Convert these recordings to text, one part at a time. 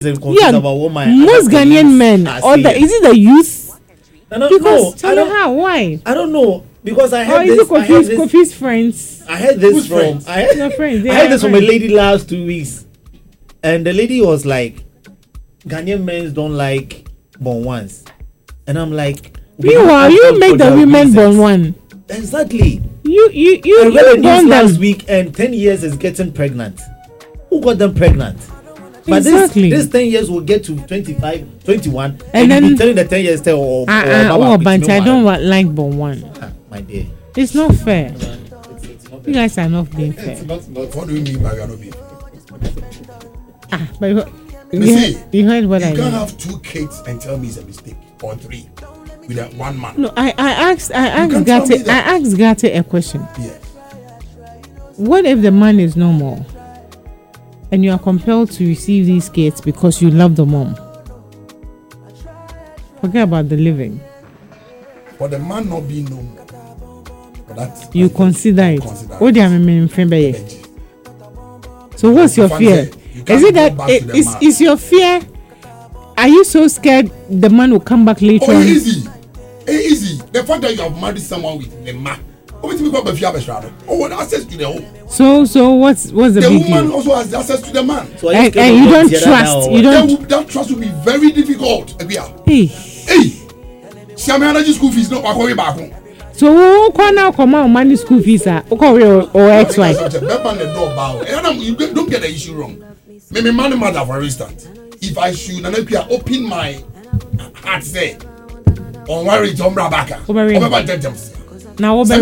about what most Ghanaian men, or is it the youth? Because I don't how. Why? I don't know. Because I heard is it Kofi's friends? I heard this from I heard this from a lady last 2 weeks, and the lady was like, Ghanaian men don't like born ones, and I'm like, meanwhile, you make the women born one. Exactly. You read news last week, and 10 years is getting pregnant. Who got them pregnant? But this 10 years will get to 25, 21, and then telling the 10 years tell I don't like born one. My dear, it's not fair. You guys are not being fair. What do you mean by not being fair? But you heard what I mean. You can't have 2 kids and tell me it's a mistake, or 3 with that 1 man. No, I asked Gate a question. Yes. What if the man is no more, and you are compelled to receive these kids because you love the mom? Forget about the living. For the man not being no more, that you consider it. What do you mean? So what's your fear? Is it that is your fear? Are you so scared the man will come back later? Easy. The fact that you have married someone with a man. Access to the home. So what's the big woman deal? also has access to the man. So and you don't trust. That trust will be very difficult. Hey. School fees not back home. So who can now come out money school fees or ex-wife? Don't get the issue wrong. Maybe my mother, for instance, if I should open my heart say on worry John Brabaka. Now what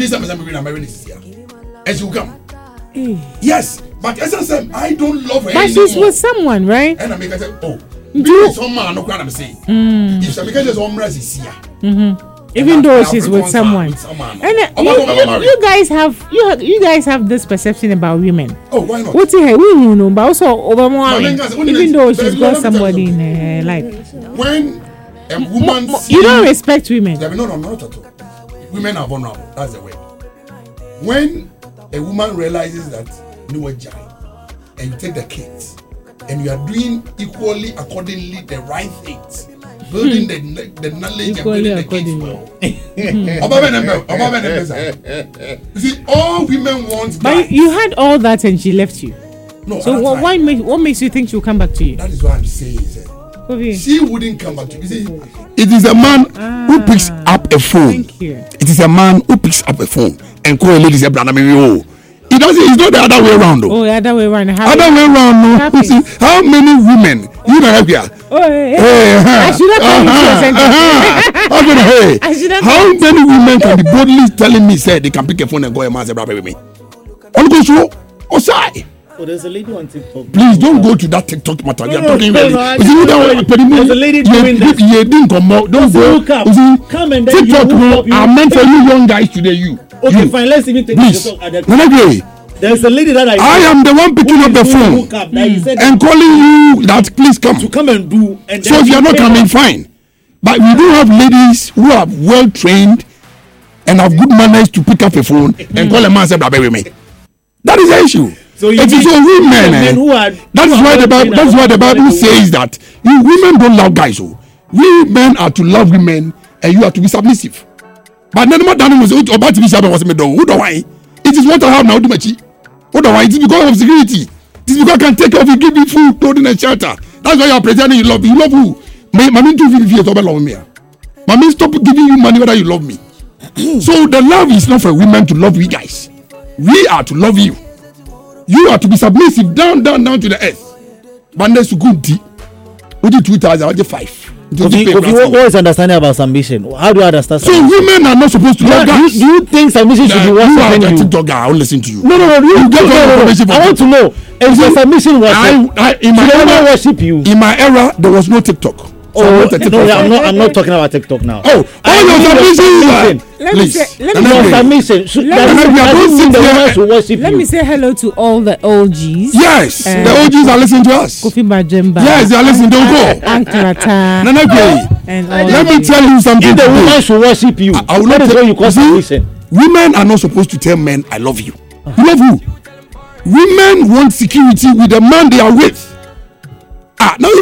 as you come. Yes, but as I said, I don't love her. But she's with someone, right? And I make her say, some man no can say. If she make just is here. Even though she's with someone. And you guys have this perception about women. Oh, why not? What's it? We know, but also even though she's got somebody in her life. When a woman you don't respect women. No, not at all. Women are vulnerable. That's the word. When a woman realizes that you are giant and you take the kids and you are doing equally accordingly the right things, building the knowledge equally and building the kids well. You see, all women want. But you had all that and she left you. No. So what makes you think she'll come back to you? That is what I'm saying. She wouldn't come back to you. See, it is a man who picks up a phone. Thank you. It is a man who picks up a phone and calls ladies a brother. It doesn't. It's not the other way around, though. Oh, the other way around. Other way around, no. You see, how many women you know help here? I should have How many women can be boldly telling me say they can pick a phone and go a man's brother with me? On go show or say. Oh, there's a lady on TikTok. Please don't go to that TikTok matter. You're talking there's a lady doing that. Don't go. Come and then TikTok are meant for you young guys today. Okay, fine. Let's even take TikTok at that. There's a lady that I am the one picking up the phone and calling you that please come to come and do. And so if you are not coming, fine. But we do have ladies who are well trained and have good manners to pick up a phone and call a man say "Baby with me." That is the issue. So it is your women. That's why the Bible says that you women don't love guys. So we men are to love women and you are to be submissive. But no matter about to be submissive, who do I? It is what I have now. Do machi. What do I? It is because of security. It is because I can take care of you, give you food, clothing, and shelter. That's why you are pretending you love me. You love who? Mommy, 250 years love me. Mommy, stop giving you money whether you love me. So the love is not for women to love we guys. We are to love you. You are to be submissive down to the earth. But that's good. What do 2,000? What do 5? What is understanding about submission? How do you understand? So women are not supposed to love guys. Do you think submission should be worshiping you? TikTok guy, I won't listen to you. No. I want to know. If the submission was in my era, worship you. In my era, there was no TikTok. So I'm not talking about TikTok now. Your submission. Let me say hello to all the OGs. Yes, the OGs are listening to us. Kofi Bajemba. Yes, they are listening. Don't go. Anklata. Let me tell you something. If the woman should worship you, I will not tell you. Women are not supposed to tell men, "I love you." You love who? Women want security with the man they are with. now